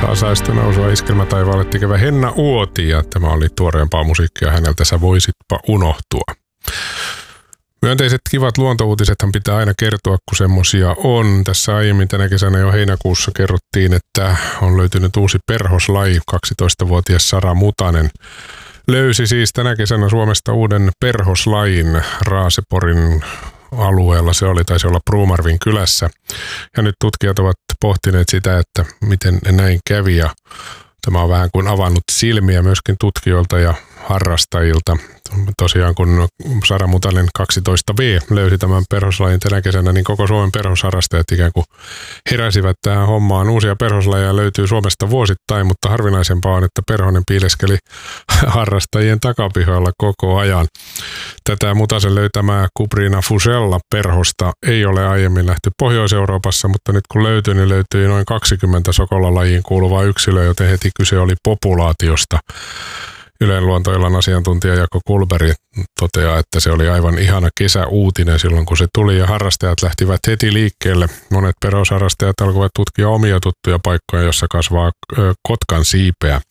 Tasaista nousua iskelmätaivaalle tekevä Henna Uoti, ja tämä oli tuoreempaa musiikkia häneltä Sä voisitpa unohtua. Myönteiset kivat luontouutisethan pitää aina kertoa, kun semmosia on. Tässä aiemmin tänä kesänä jo heinäkuussa kerrottiin, että on löytynyt uusi perhoslaji. 12-vuotias Sara Mutanen löysi siis tänä kesänä Suomesta uuden perhoslajin Raaseporin alueella. Se taisi olla Pruumarvin kylässä. Ja nyt tutkijat ovat pohtineet sitä, että miten näin kävi. Ja tämä on vähän kuin avannut silmiä myöskin tutkijoilta ja harrastajilta. Tosiaan kun Sara Mutanen 12V löysi tämän perhoslajin tänä kesänä, niin koko Suomen perhosharrastajat ikään kuin heräsivät tähän hommaan. Uusia perhoslajeja löytyy Suomesta vuosittain, mutta harvinaisempaa on, että perhonen piileskeli harrastajien takapihoilla koko ajan. Tätä Mutasen löytämää Cuprina fusella perhosta ei ole aiemmin nähty Pohjois-Euroopassa, mutta nyt kun löytyi, niin löytyi noin 20 sokolalajiin kuuluvaa yksilöä, joten heti kyse oli populaatiosta. Ylen luontoillan asiantuntija Jaakko Kulberg toteaa, että se oli aivan ihana kesäuutinen silloin, kun se tuli, ja harrastajat lähtivät heti liikkeelle. Monet perhosharrastajat alkoivat tutkia omia tuttuja paikkoja, jossa kasvaa kotkan siipeä.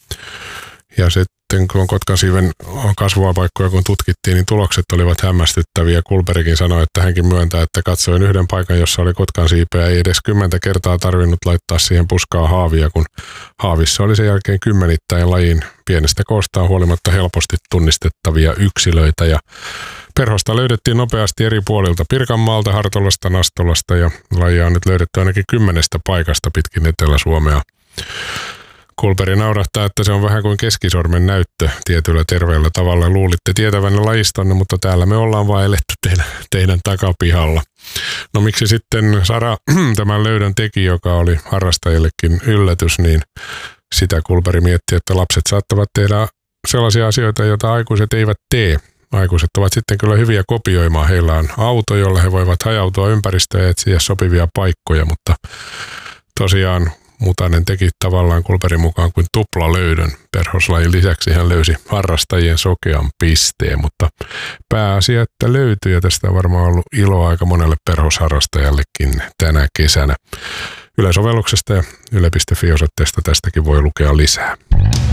Ja sitten kun kotkan siiven kasvupaikkoja kun tutkittiin, niin tulokset olivat hämmästyttäviä. Kulbergin sanoi, että hänkin myöntää, että katsoin yhden paikan, jossa oli kotkan siipeä. Ei edes 10 kertaa tarvinnut laittaa siihen puskaa haavia, kun haavissa oli sen jälkeen kymmenittäin lajin pienestä koostaan huolimatta helposti tunnistettavia yksilöitä. Ja perhosta löydettiin nopeasti eri puolilta Pirkanmaalta, Hartolasta, Nastolasta, ja lajia on nyt löydetty ainakin 10 paikasta pitkin Etelä-Suomea. Kulberg naurahtaa, että se on vähän kuin keskisormen näyttö tietyllä terveellä tavalla. Luulitte tietävänne lajistanne, mutta täällä me ollaan vaan eletty teidän takapihalla. No miksi sitten Sara tämän löydön teki, joka oli harrastajillekin yllätys, niin sitä Kulberg mietti, että lapset saattavat tehdä sellaisia asioita, joita aikuiset eivät tee. Aikuiset ovat sitten kyllä hyviä kopioimaan. Heillä on auto, jolla he voivat hajautua ympäristöön ja etsiä sopivia paikkoja, mutta tosiaan Mutanen teki tavallaan Kulbergin mukaan kuin tuplalöydön. Perhoslajin lisäksi hän löysi harrastajien sokean pisteen, mutta pääasia, että löytyi, ja tästä on varmaan ollut iloa aika monelle perhosharrastajallekin tänä kesänä. Yle-sovelluksesta ja yle.fi-osoitteesta tästäkin voi lukea lisää.